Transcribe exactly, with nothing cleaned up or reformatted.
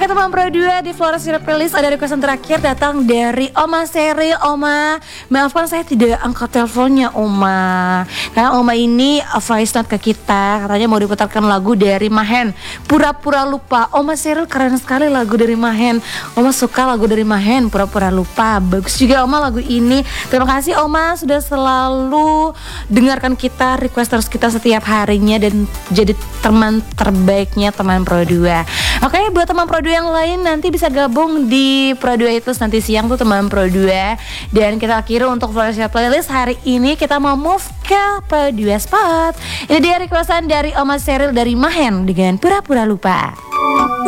Oke teman Pro dua, di Flores Zero Playlist ada requestan terakhir datang dari Oma Seril. Oma, maafkan saya tidak angkat teleponnya Oma, karena Oma ini voice note ke kita, katanya mau diputarkan lagu dari Mahen, Pura-Pura Lupa. Oma Seril, keren sekali lagu dari Mahen. Oma suka lagu dari Mahen, Pura-Pura Lupa. Bagus juga Oma lagu ini. Terima kasih Oma sudah selalu dengarkan kita, requesters kita setiap harinya dan jadi teman terbaiknya teman Pro dua. Oke, buat teman Pro dua yang lain nanti bisa gabung di Pro dua itu nanti siang tuh teman Pro dua. Dan kita akhiri untuk Flores Playlist hari ini, kita mau move ke Pro dua Spot. Ini dia requestan dari Oma Seril dari Mahen dengan Pura-Pura Lupa.